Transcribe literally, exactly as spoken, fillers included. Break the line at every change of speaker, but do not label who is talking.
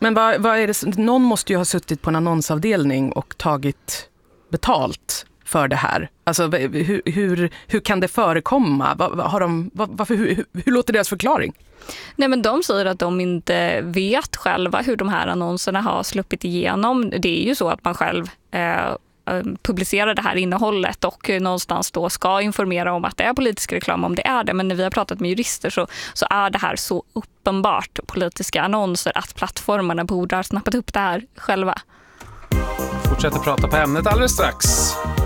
Men vad, vad är det, någon måste ju ha suttit på en annonsavdelning och tagit betalt för det här. Alltså hur, hur, hur kan det förekomma? Vad, vad har de, vad, varför, hur, hur, hur låter deras förklaring?
Nej, men de säger att de inte vet själva hur de här annonserna har sluppit igenom. Det är ju så att man själv eh, publicerar det här innehållet och någonstans då ska informera om att det är politisk reklam om det är det. Men när vi har pratat med jurister så, så är det här så uppenbart politiska annonser att plattformarna borde ha snappat upp det här själva.
Fortsätter prata på ämnet alldeles strax.